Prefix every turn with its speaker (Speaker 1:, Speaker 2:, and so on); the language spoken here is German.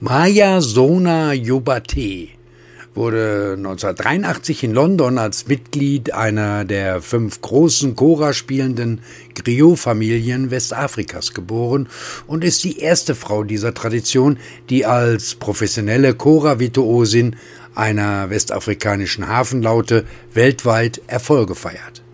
Speaker 1: Maya Sona Diabaté wurde 1983 in London als Mitglied einer der 5 großen Kora spielenden Griot-Familien Westafrikas geboren und ist die erste Frau dieser Tradition, die als professionelle Kora-Virtuosin einer westafrikanischen Hafenlaute weltweit Erfolge feiert.